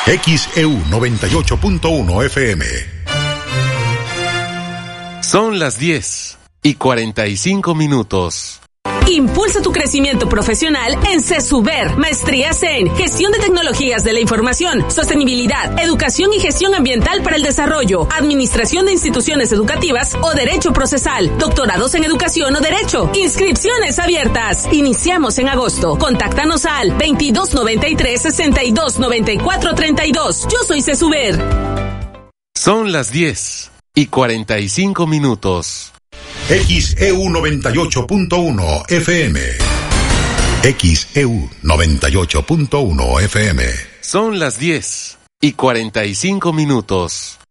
XEU 98.1 FM. Son las 10:45. Impulsa tu crecimiento profesional en CESUBER. Maestrías en Gestión de Tecnologías de la Información, Sostenibilidad, Educación y Gestión Ambiental para el Desarrollo, Administración de Instituciones Educativas o Derecho Procesal, Doctorados en Educación o Derecho. Inscripciones abiertas. Iniciamos en agosto. Contáctanos al 2293-629432. Yo soy CESUBER. Son las 10:45. XEU 98.1 FM. XEU 98.1 FM. Son las 10:45.